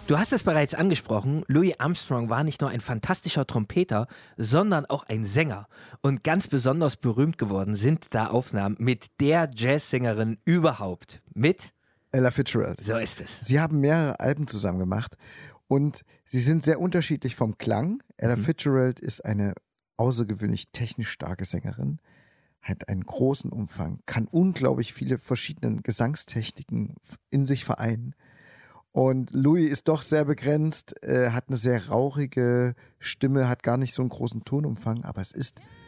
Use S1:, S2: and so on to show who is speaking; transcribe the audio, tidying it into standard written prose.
S1: Du hast es bereits angesprochen, Louis Armstrong war nicht nur ein fantastischer Trompeter, sondern auch ein Sänger. Und ganz besonders berühmt geworden sind da Aufnahmen mit der Jazzsängerin überhaupt. Mit?
S2: Ella Fitzgerald.
S1: So ist es.
S2: Sie haben mehrere Alben zusammen gemacht und sie sind sehr unterschiedlich vom Klang. Ella Fitzgerald ist eine außergewöhnlich technisch starke Sängerin, hat einen großen Umfang, kann unglaublich viele verschiedene Gesangstechniken in sich vereinen. Und Louis ist doch sehr begrenzt, hat eine sehr rauchige Stimme, hat gar nicht so einen großen Tonumfang, aber es ist